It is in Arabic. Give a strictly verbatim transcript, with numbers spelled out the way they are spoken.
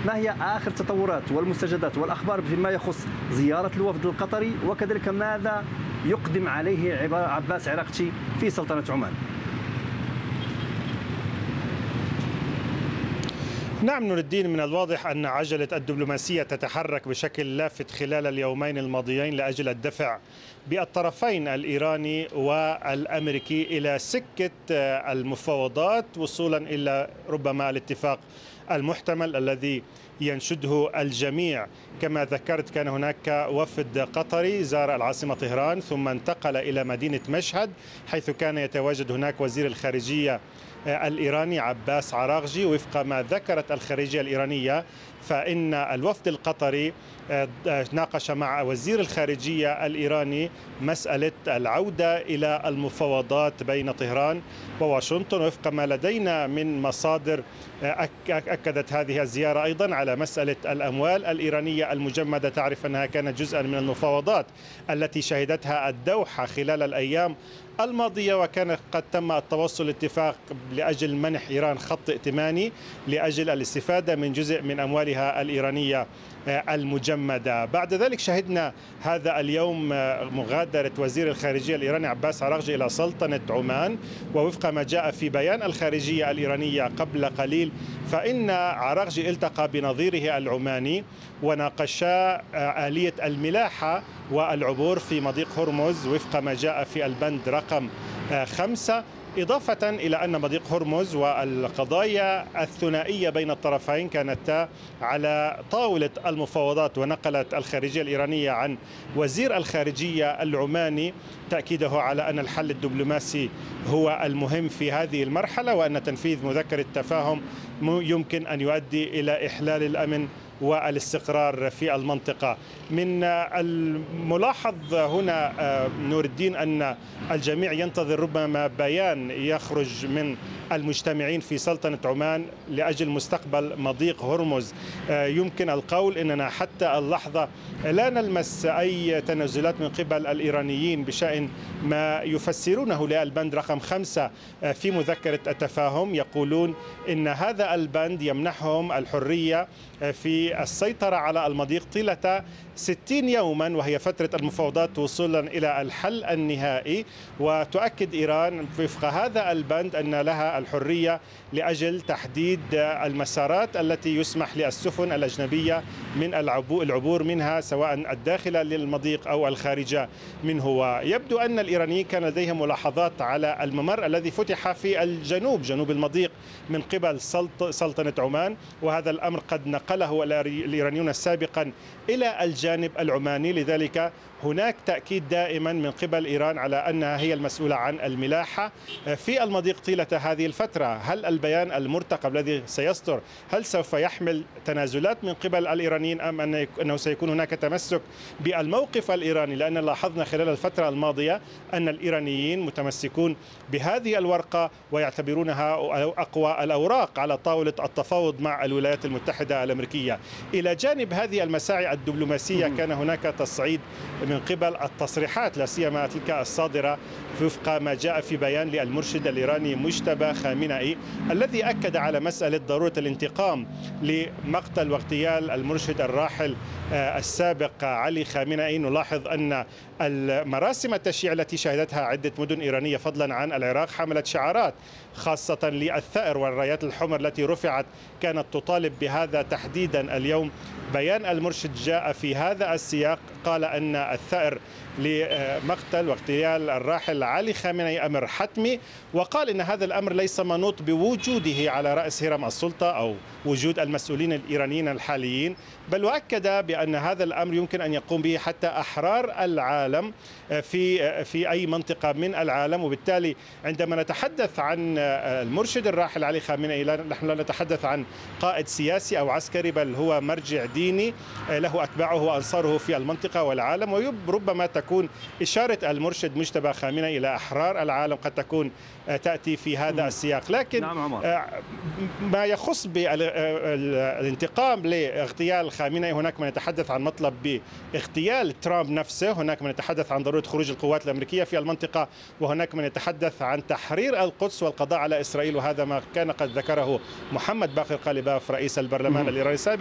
ما هي آخر التطورات والمستجدات والأخبار فيما يخص زيارة الوفد القطري، وكذلك ماذا يقدم عليه عباس عراقجي في سلطنة عمان؟ نعم نور الدين، من الواضح أن عجلة الدبلوماسية تتحرك بشكل لافت خلال اليومين الماضيين لأجل الدفع بالطرفين الإيراني والأمريكي إلى سكة المفاوضات وصولا إلى ربما الاتفاق المحتمل الذي ينشده الجميع. كما ذكرت كان هناك وفد قطري زار العاصمة طهران ثم انتقل إلى مدينة مشهد، حيث كان يتواجد هناك وزير الخارجية الإيراني عباس عراقجي. وفق ما ذكرت الخارجية الإيرانية فإن الوفد القطري ناقش مع وزير الخارجية الإيراني مسألة العودة إلى المفاوضات بين طهران وواشنطن. وفق ما لدينا من مصادر أكدت هذه الزيارة أيضا على مسألة الأموال الإيرانية المجمدة. تعرف أنها كانت جزءا من المفاوضات التي شهدتها الدوحة خلال الأيام الماضية، وكان قد تم التوصل لاتفاق لأجل منح إيران خط ائتماني لأجل الاستفادة من جزء من أموالها الإيرانية المجمدة. بعد ذلك شهدنا هذا اليوم مغادرة وزير الخارجية الإيراني عباس عراقجي إلى سلطنة عمان. ووفق ما جاء في بيان الخارجية الإيرانية قبل قليل فإن عراقجي التقى بنظيره العماني وناقشا آلية الملاحة والعبور في مضيق هرمز وفق ما جاء في البند رقم خمسة، إضافة إلى أن مضيق هرمز والقضايا الثنائية بين الطرفين كانت على طاولة المفاوضات. ونقلت الخارجية الإيرانية عن وزير الخارجية العماني تأكيده على أن الحل الدبلوماسي هو المهم في هذه المرحلة، وأن تنفيذ مذكرة التفاهم يمكن أن يؤدي إلى إحلال الأمن والاستقرار في المنطقة. من الملاحظ هنا نور الدين أن الجميع ينتظر ربما بيان يخرج من المجتمعين في سلطنة عمان لأجل مستقبل مضيق هرمز. يمكن القول أننا حتى اللحظة لا نلمس أي تنازلات من قبل الإيرانيين بشأن ما يفسرونه للبند رقم خمسة في مذكرة التفاهم. يقولون إن هذا البند يمنحهم الحرية في السيطرة على المضيق طيلة ستين يوما، وهي فترة المفاوضات وصولا إلى الحل النهائي. وتؤكد إيران وفق هذا البند أن لها الحرية لأجل تحديد المسارات التي يسمح للسفن الأجنبية من العبور منها سواء الداخل للمضيق أو الخارجة منه. ويبدو أن الإيرانيين كان لديهم ملاحظات على الممر الذي فتح في الجنوب جنوب المضيق من قبل سلطنة عمان، وهذا الأمر قد نقله الإيرانيون سابقا إلى الجانب العماني. لذلك هناك تأكيد دائما من قبل إيران على أنها هي المسؤولة عن الملاحة في المضيق طيلة هذه الفترة. هل البيان المرتقب الذي سيصدر هل سوف يحمل تنازلات من قبل الإيرانيين أم أنه سيكون هناك تمسك بالموقف الإيراني؟ لأن لاحظنا خلال الفترة الماضية أن الإيرانيين متمسكون بهذه الورقة ويعتبرونها أقوى الأوراق على طاولة التفاوض مع الولايات المتحدة الأمريكية. إلى جانب هذه المساعي الدبلوماسية كان هناك تصعيد من قبل التصريحات لا سيما تلك الصادرة وفق ما جاء في بيان للمرشد الإيراني مجتبى خامنئي الذي أكد على مسألة ضرورة الانتقام لمقتل واغتيال المرشد الراحل السابق علي خامنئي. نلاحظ أن المراسم التشييع التي شهدتها عدة مدن إيرانية فضلا عن العراق حملت شعارات خاصة للثأر والرايات الحمر التي رفعت كانت تطالب بهذا تحديدا اليوم. بيان المرشد جاء في هذا السياق، قال أن الثأر لمقتل واغتيال الراحل علي خامنئي أمر حتمي، وقال إن هذا الأمر ليس منوط بوجوده على رأس هرم السلطة أو وجود المسؤولين الإيرانيين الحاليين، بل وأكد بأن هذا الأمر يمكن أن يقوم به حتى أحرار العالم في في أي منطقة من العالم. وبالتالي عندما نتحدث عن المرشد الراحل علي خامنئي نحن لا نتحدث عن قائد سياسي أو عسكري، بل هو مرجع ديني له أتباعه وأنصاره في المنطقة والعالم. وربما تكون إشارة المرشد مجتبى خامنئي إلى أحرار العالم قد تكون تأتي في هذا السياق. لكن ما يخص بالانتقام لاغتيال خامنئي هناك من يتحدث عن مطلب باغتيال ترامب نفسه، هناك من يتحدث عن ضرورة خروج القوات الأمريكية في المنطقة، وهناك من يتحدث عن تحرير القدس والقضاء على إسرائيل، وهذا ما كان قد ذكره محمد باقر قالباف رئيس البرلمان الإيراني